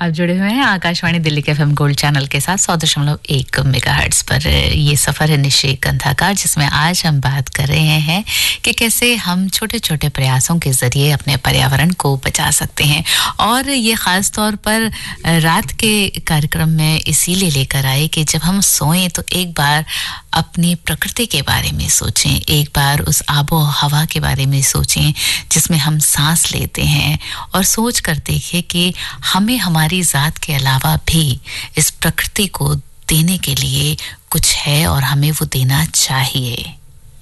आप जुड़े हुए हैं आकाशवाणी दिल्ली के एफएम गोल्ड चैनल के साथ 100.1 मेगाहर्ट्ज पर। ये सफ़र है निश्चय गंधा का, जिसमें आज हम बात कर रहे हैं कि कैसे हम छोटे-छोटे प्रयासों के ज़रिए अपने पर्यावरण को बचा सकते हैं। और ये ख़ास तौर पर रात के कार्यक्रम में इसीलिए लेकर आए कि जब हम सोएं तो एक बार अपनी प्रकृति के बारे में सोचें, एक बार उस आबो हवा के बारे में सोचें जिसमें हम सांस लेते हैं, और सोच कर देखें कि हमें हमारी ज़ात के अलावा भी इस प्रकृति को देने के लिए कुछ है और हमें वो देना चाहिए।